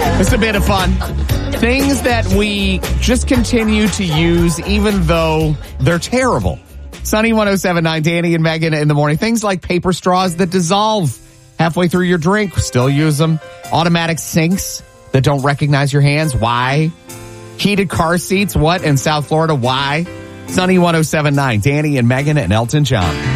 It's a bit of fun. Things that we just continue to use even though they're terrible. Sunny 107.9, Danny and Megan in the morning. Things like paper straws that dissolve halfway through your drink. Still use them. Automatic sinks that don't recognize your hands. Why? Heated car seats. What? In South Florida. Why? Sunny 107.9, Danny and Megan and Elton John.